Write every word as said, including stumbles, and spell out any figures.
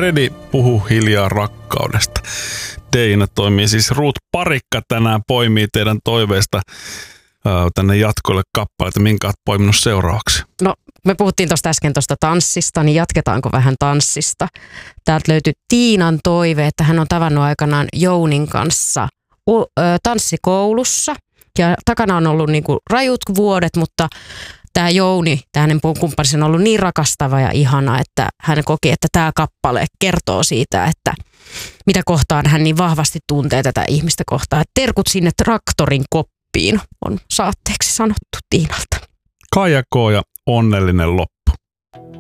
Fredi puhu hiljaa rakkaudesta. Deina toimii siis. Ruut Parikka tänään poimii teidän toiveista ää, tänne jatkoille kappaleita. Minkä olet poiminut seuraavaksi? No, me puhuttiin tuosta äsken tuosta tanssista, niin jatketaanko vähän tanssista? Täältä löytyi Tiinan toive, että hän on tavannut aikanaan Jounin kanssa u- ö, tanssikoulussa. Ja takana on ollut niinku rajut vuodet, mutta tämä Jouni, tämä hänen kumppanissa on ollut niin rakastava ja ihana, että hän koki, että tämä kappale kertoo siitä, että mitä kohtaan hän niin vahvasti tuntee tätä ihmistä kohtaan. Terkut sinne traktorin koppiin on saatteeksi sanottu Tiinalta. Kaija K. ja onnellinen loppu.